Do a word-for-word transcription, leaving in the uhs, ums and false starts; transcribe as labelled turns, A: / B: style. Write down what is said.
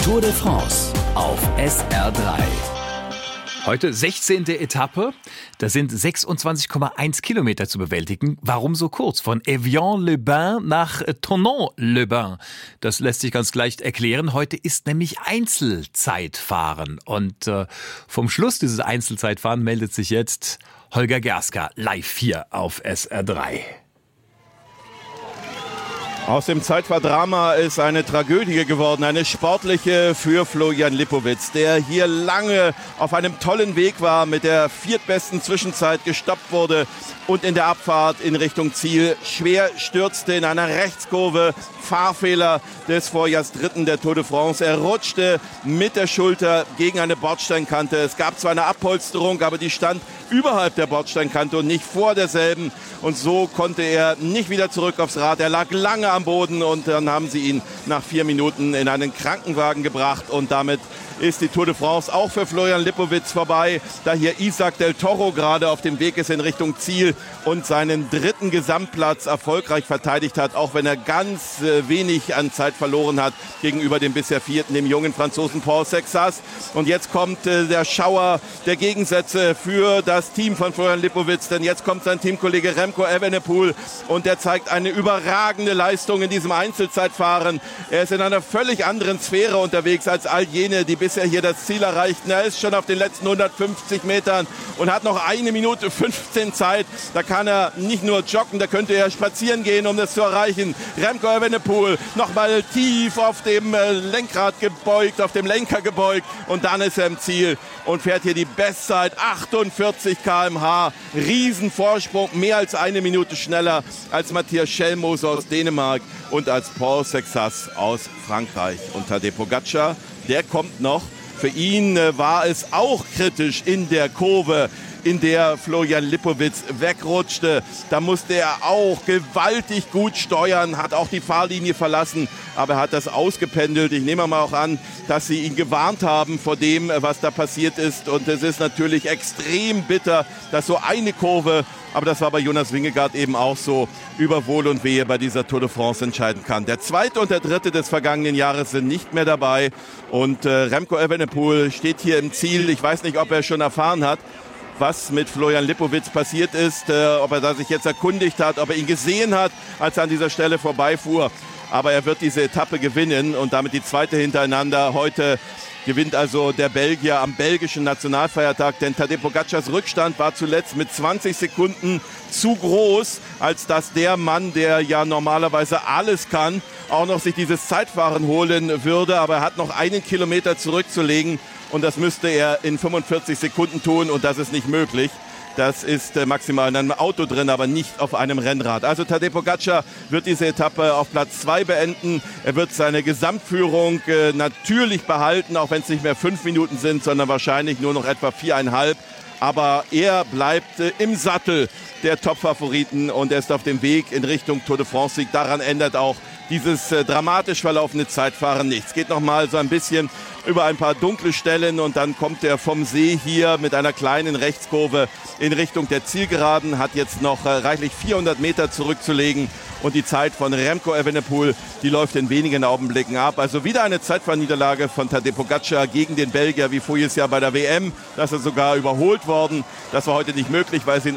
A: Tour de France auf S R drei.
B: Heute sechzehnte Etappe. Da sind sechsundzwanzig Komma eins Kilometer zu bewältigen. Warum so kurz? Von Evian-les-Bains nach Thonon-les-Bains. Das lässt sich ganz leicht erklären. Heute ist nämlich Einzelzeitfahren. Und äh, vom Schluss dieses Einzelzeitfahren meldet sich jetzt Holger Gerska live hier auf S R drei.
C: Aus dem Zeitfahrdrama ist eine Tragödie geworden, eine sportliche für Florian Lipowitz, der hier lange auf einem tollen Weg war, mit der viertbesten Zwischenzeit gestoppt wurde und in der Abfahrt in Richtung Ziel schwer stürzte in einer Rechtskurve. Fahrfehler des Vorjahrsdritten der Tour de France. Er rutschte mit der Schulter gegen eine Bordsteinkante. Es gab zwar eine Abpolsterung, aber die stand überhalb der Bordsteinkante und nicht vor derselben. Und so konnte er nicht wieder zurück aufs Rad. Er lag lange am Boden und dann haben sie ihn nach vier Minuten in einen Krankenwagen gebracht. Und damit ist die Tour de France auch für Florian Lipowitz vorbei, da hier Isaac del Toro gerade auf dem Weg ist in Richtung Ziel und seinen dritten Gesamtplatz erfolgreich verteidigt hat, auch wenn er ganz äh, wenig an Zeit verloren hat gegenüber dem bisher vierten, dem jungen Franzosen Paul Sexas. Und jetzt kommt äh, der Schauer der Gegensätze für das Team von Florian Lipowitz, denn jetzt kommt sein Teamkollege Remco Evenepoel und der zeigt eine überragende Leistung in diesem Einzelzeitfahren. Er ist in einer völlig anderen Sphäre unterwegs als all jene, die bisher hier das Ziel erreichten. Er ist schon auf den letzten hundertfünfzig Metern und hat noch eine Minute fünfzehn Zeit. Da kann er nicht nur joggen, da könnte er spazieren gehen, um das zu erreichen. Remco Evenepoel nochmal tief auf dem Lenkrad gebeugt, auf dem Lenker gebeugt und dann ist er im Ziel und fährt hier die Bestzeit, achtundvierzig Kilometer pro Stunde. Riesenvorsprung, mehr als eine Minute schneller als Matthias Schelmose aus Dänemark und als Paul Sexas aus Frankreich. Und Tadej Pogačar, der kommt noch. Für ihn äh, war es auch kritisch in der Kurve, in der Florian Lipowitz wegrutschte. Da musste er auch gewaltig gut steuern, hat auch die Fahrlinie verlassen, aber er hat das ausgependelt. Ich nehme mal auch an, dass sie ihn gewarnt haben vor dem, was da passiert ist. Und es ist natürlich extrem bitter, dass so eine Kurve, aber das war bei Jonas Vingegaard eben auch so, über Wohl und Wehe bei dieser Tour de France entscheiden kann. Der zweite und der dritte des vergangenen Jahres sind nicht mehr dabei. Und äh, Remco Evenepoel steht hier im Ziel. Ich weiß nicht, ob er schon erfahren hat, was mit Florian Lipowitz passiert ist, äh, ob er da sich jetzt erkundigt hat, ob er ihn gesehen hat, als er an dieser Stelle vorbeifuhr. Aber er wird diese Etappe gewinnen und damit die zweite hintereinander. Heute gewinnt also der Belgier am belgischen Nationalfeiertag, denn Tadej Pogacars Rückstand war zuletzt mit zwanzig Sekunden zu groß, als dass der Mann, der ja normalerweise alles kann, auch noch sich dieses Zeitfahren holen würde. Aber er hat noch einen Kilometer zurückzulegen und das müsste er in fünfundvierzig Sekunden tun und das ist nicht möglich. Das ist äh, maximal in einem Auto drin, aber nicht auf einem Rennrad. Also Tadej Pogačar wird diese Etappe auf Platz zwei beenden. Er wird seine Gesamtführung äh, natürlich behalten, auch wenn es nicht mehr fünf Minuten sind, sondern wahrscheinlich nur noch etwa viereinhalb. Aber er bleibt äh, im Sattel der Top-Favoriten und er ist auf dem Weg in Richtung Tour de France-Sieg. Daran ändert auch dieses äh, dramatisch verlaufende Zeitfahren nichts. Geht noch mal so ein bisschen über ein paar dunkle Stellen und dann kommt er vom See hier mit einer kleinen Rechtskurve in Richtung der Zielgeraden, hat jetzt noch äh, reichlich vierhundert Meter zurückzulegen und die Zeit von Remco Evenepoel, die läuft in wenigen Augenblicken ab. Also wieder eine Zeitfahrniederlage von Tadej Pogačar gegen den Belgier wie voriges Jahr bei der W M. Das ist sogar überholt worden. Das war heute nicht möglich, weil sie in